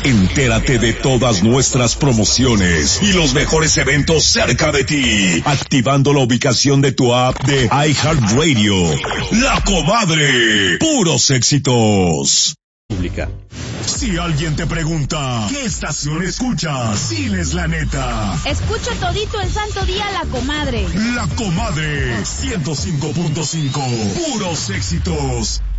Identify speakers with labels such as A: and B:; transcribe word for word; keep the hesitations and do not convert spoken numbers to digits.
A: Entérate de todas nuestras promociones y los mejores eventos cerca de ti, activando la ubicación de tu app de iHeartRadio. La Comadre, puros éxitos.
B: Pública.
A: Si alguien te pregunta, ¿qué estación escuchas? Diles la neta.
C: Escucho todito el santo día La Comadre.
A: La Comadre, ciento cinco punto cinco, puros éxitos.